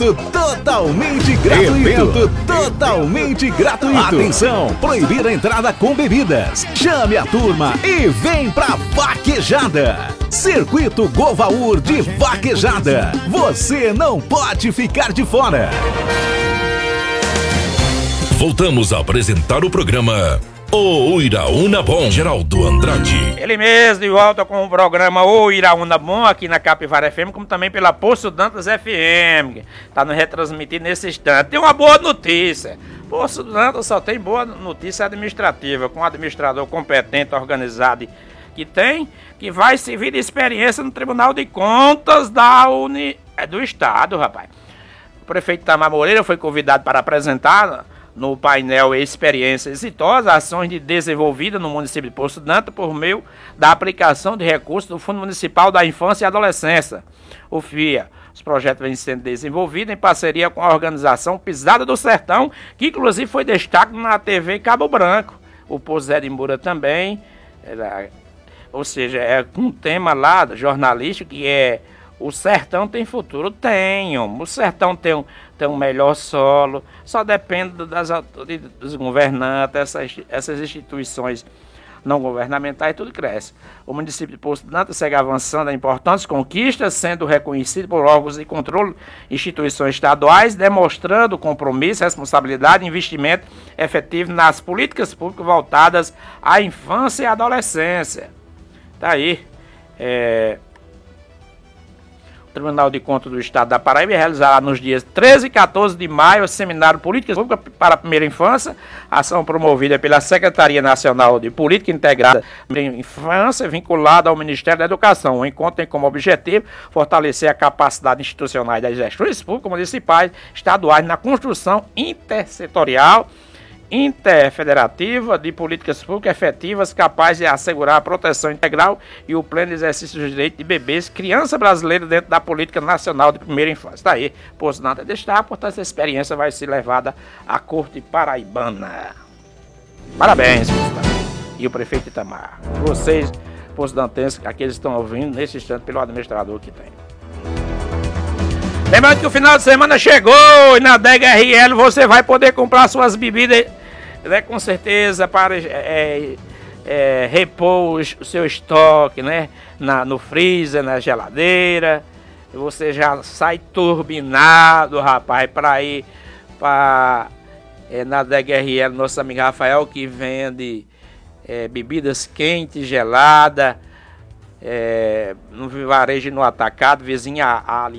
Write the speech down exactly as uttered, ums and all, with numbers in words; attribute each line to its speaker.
Speaker 1: Totalmente gratuito. Evento totalmente gratuito. Atenção, proibir a entrada com bebidas. Chame a turma e vem pra vaquejada. Circuito Govaur de vaquejada. Você não pode ficar de fora.
Speaker 2: Voltamos a apresentar o programa O Iraúna Bom, Geraldo Andrade.
Speaker 3: Ele mesmo, de volta com o programa O Iraúna Bom, aqui na Capivara F M, como também pela Poço Dantas F M, tá nos retransmitindo nesse instante. Tem uma boa notícia. Poço Dantas só tem boa notícia administrativa, com um administrador competente, organizado, que tem, que vai servir de experiência no Tribunal de Contas da Uni... do Estado, rapaz. O prefeito Itamar Moreira foi convidado para apresentar no painel Experiência Exitosa, ações de desenvolvida no município de Poço Dantas por meio da aplicação de recursos do Fundo Municipal da Infância e Adolescência, o FIA. Os projetos vêm sendo desenvolvidos em parceria com a organização Pisada do Sertão, que inclusive foi destaque na T V Cabo Branco. O Poço Zé de Moura também, era, ou seja, é um tema lá jornalístico que é: o sertão tem futuro? Tem. O sertão tem um, tem um melhor solo. Só depende das autoridades, dos governantes, essas, essas instituições não governamentais, tudo cresce. O município de Poço Dantas segue avançando em importantes conquistas, sendo reconhecido por órgãos de controle, instituições estaduais, demonstrando compromisso, responsabilidade e investimento efetivo nas políticas públicas voltadas à infância e adolescência. Tá aí. É... O Tribunal de Contas do Estado da Paraíba realizará nos dias treze e quatorze de maio o seminário Políticas Públicas para a Primeira Infância, ação promovida pela Secretaria Nacional de Política Integrada da Infância, vinculada ao Ministério da Educação. O encontro tem como objetivo fortalecer a capacidade institucional das gestões públicas municipais, estaduais na construção intersetorial, interfederativa de políticas públicas efetivas capazes de assegurar a proteção integral e o pleno exercício dos direitos de bebês, criança brasileira dentro da política nacional de primeira infância. Está aí, Poço Dantas destaca, portanto essa experiência vai ser levada à Corte Paraibana. Parabéns, Poço Dantas. E o prefeito Itamar. Vocês, Poço Dantenses, aqueles que estão ouvindo nesse instante pelo administrador que tem. Lembrando que o final de semana chegou e na D E G R L você vai poder comprar suas bebidas, né, com certeza, para é, é, repor o seu estoque, né, na, no freezer, na geladeira. Você já sai turbinado, rapaz, para ir para é, na D E G R L, nosso amigo Rafael, que vende é, bebidas quentes, geladas, é, no varejo e no atacado, vizinha ali